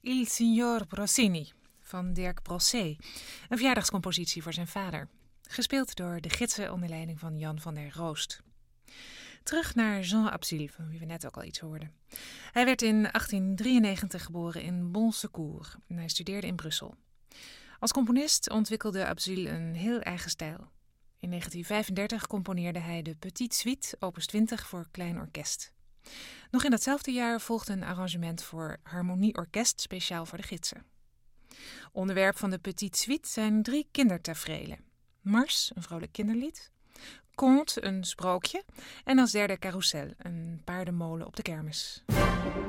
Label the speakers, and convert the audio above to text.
Speaker 1: Il Signor Rossini van Dirk Brossé, een verjaardagscompositie voor zijn vader. Gespeeld door de gidsen onder leiding van Jan van der Roost. Terug naar Jean Absil, van wie we net ook al iets hoorden. Hij werd in 1893 geboren in Bon-Secours en hij studeerde in Brussel. Als componist ontwikkelde Absil een heel eigen stijl. In 1935 componeerde hij de Petite Suite, opus 20 voor klein orkest. Nog in datzelfde jaar volgde een arrangement voor harmonieorkest speciaal voor de gidsen. Onderwerp van de Petite Suite zijn 3 kindertaferelen. Mars, een vrolijk kinderlied. Conte, een sprookje. En als derde Carousel, een paardenmolen op de kermis.